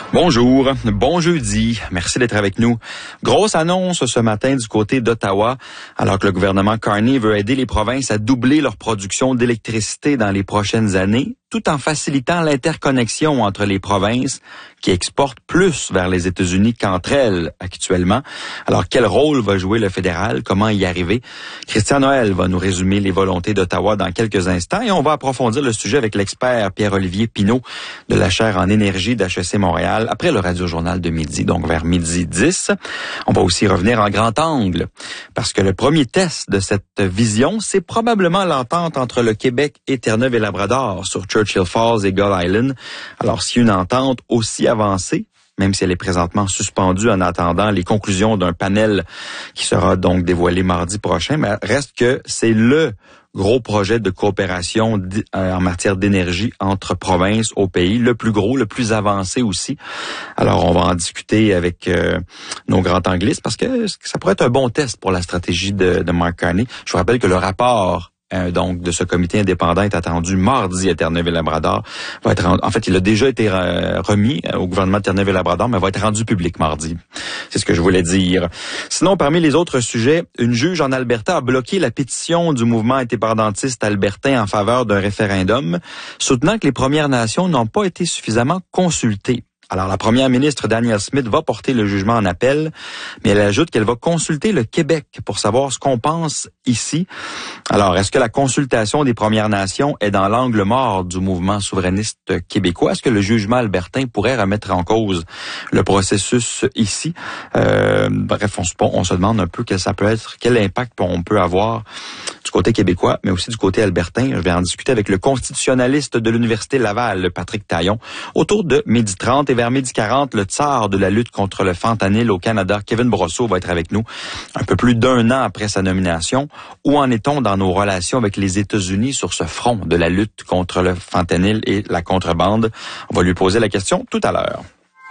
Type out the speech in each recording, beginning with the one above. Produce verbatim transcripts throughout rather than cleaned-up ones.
Bonjour, bon jeudi. Merci d'être avec nous. Grosse annonce ce matin du côté d'Ottawa, alors que le gouvernement Carney veut aider les provinces à doubler leur production d'électricité dans les prochaines années, tout en facilitant l'interconnexion entre les provinces qui exportent plus vers les États-Unis qu'entre elles actuellement. Alors, quel rôle va jouer le fédéral? Comment y arriver? Christian Noël va nous résumer les volontés d'Ottawa dans quelques instants et on va approfondir le sujet avec l'expert Pierre-Olivier Pinault de la chaire en énergie d'H E C Montréal après le Radio-Journal de midi, donc vers midi dix. On va aussi revenir en grand angle parce que le premier test de cette vision, c'est probablement l'entente entre le Québec et Terre-Neuve et Labrador sur Churchill Falls et Gull Island. Alors, si une entente aussi avancée, même si elle est présentement suspendue en attendant les conclusions d'un panel qui sera donc dévoilé mardi prochain, mais reste que c'est le gros projet de coopération en matière d'énergie entre provinces au pays, le plus gros, le plus avancé aussi. Alors, on va en discuter avec euh, nos grands anglistes parce que ça pourrait être un bon test pour la stratégie de, de Mark Carney. Je vous rappelle que le rapport Euh, donc de ce comité indépendant est attendu mardi à Terre-Neuve et Labrador. Va être rendu, en fait, il a déjà été euh, remis au gouvernement de Terre-Neuve et Labrador, mais va être rendu public mardi. C'est ce que je voulais dire. Sinon, parmi les autres sujets, une juge en Alberta a bloqué la pétition du mouvement indépendantiste albertain en faveur d'un référendum, soutenant que les Premières Nations n'ont pas été suffisamment consultées. Alors, la première ministre Danielle Smith va porter le jugement en appel, mais elle ajoute qu'elle va consulter le Québec pour savoir ce qu'on pense ici. Alors, est-ce que la consultation des Premières Nations est dans l'angle mort du mouvement souverainiste québécois? Est-ce que le jugement albertain pourrait remettre en cause le processus ici? Euh, bref, on se, on se demande un peu quel ça peut être, quel impact on peut avoir du côté québécois, mais aussi du côté albertain. Je vais en discuter avec le constitutionnaliste de l'Université Laval, Patrick Taillon, autour de midi trente. Et vers midi quarante, le tsar de la lutte contre le fentanyl au Canada, Kevin Brosseau, va être avec nous un peu plus d'un an après sa nomination. Où en est-on dans nos relations avec les États-Unis sur ce front de la lutte contre le fentanyl et la contrebande? On va lui poser la question tout à l'heure.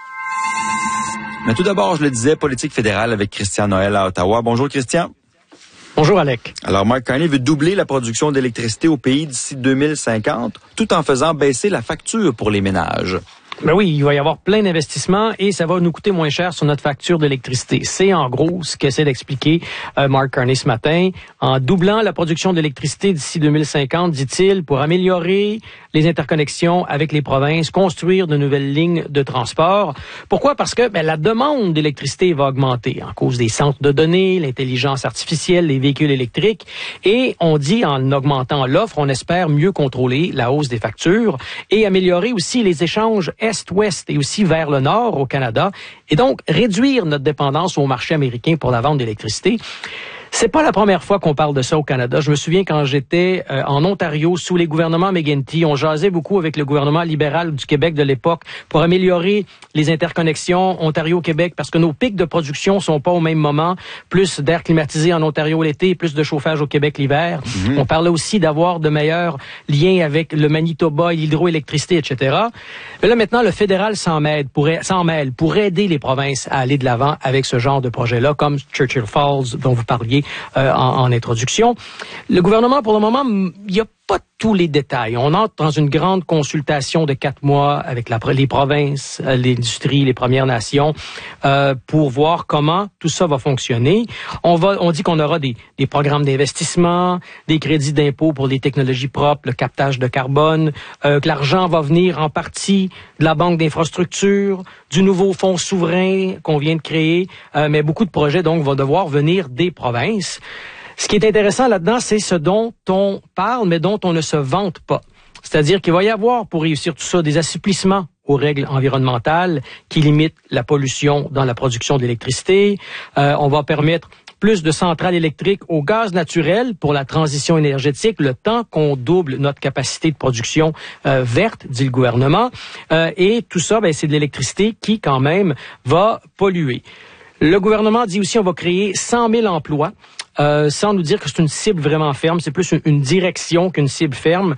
Mais tout d'abord, je le disais, politique fédérale avec Christian Noël à Ottawa. Bonjour Christian. Bonjour Alec. Alors Mark Carney veut doubler la production d'électricité au pays d'ici deux mille cinquante, tout en faisant baisser la facture pour les ménages. Ben oui, il va y avoir plein d'investissements et ça va nous coûter moins cher sur notre facture d'électricité. C'est en gros ce qu'essaie d'expliquer euh, Mark Carney ce matin. En doublant la production d'électricité d'ici deux mille cinquante, dit-il, pour améliorer les interconnexions avec les provinces, construire de nouvelles lignes de transport. Pourquoi? Parce que ben, la demande d'électricité va augmenter en cause des centres de données, l'intelligence artificielle, les véhicules électriques. Et on dit en augmentant l'offre, on espère mieux contrôler la hausse des factures et améliorer aussi les échanges est-ouest et aussi vers le nord au Canada, et donc réduire notre dépendance au marché américain pour la vente d'électricité. C'est pas la première fois qu'on parle de ça au Canada. Je me souviens quand j'étais euh, en Ontario sous les gouvernements McGuinty, on jasait beaucoup avec le gouvernement libéral du Québec de l'époque pour améliorer les interconnexions Ontario-Québec parce que nos pics de production sont pas au même moment. Plus d'air climatisé en Ontario l'été, plus de chauffage au Québec l'hiver. Mm-hmm. On parlait aussi d'avoir de meilleurs liens avec le Manitoba, l'hydroélectricité, et cetera. Mais là maintenant, le fédéral s'en mêle pour, s'en mêle pour aider les provinces à aller de l'avant avec ce genre de projet-là, comme Churchill Falls dont vous parliez Euh, en, en introduction. Le gouvernement, pour le moment, il n'y a pas tous les détails. On entre dans une grande consultation de quatre mois avec la, les provinces, l'industrie, les Premières Nations, euh, pour voir comment tout ça va fonctionner. On va, on dit qu'on aura des, des programmes d'investissement, des crédits d'impôt pour les technologies propres, le captage de carbone, euh, que l'argent va venir en partie de la Banque d'infrastructure, du nouveau fonds souverain qu'on vient de créer, euh, mais beaucoup de projets donc vont devoir venir des provinces. Ce qui est intéressant là-dedans, c'est ce dont on parle, mais dont on ne se vante pas. C'est-à-dire qu'il va y avoir, pour réussir tout ça, des assouplissements aux règles environnementales qui limitent la pollution dans la production d'électricité. Euh, on va permettre plus de centrales électriques au gaz naturel pour la transition énergétique, le temps qu'on double notre capacité de production euh, verte, dit le gouvernement. Euh, et tout ça, ben, c'est de l'électricité qui, quand même, va polluer. Le gouvernement dit aussi on va créer cent mille emplois. Euh, sans nous dire que c'est une cible vraiment ferme, c'est plus une, une direction qu'une cible ferme.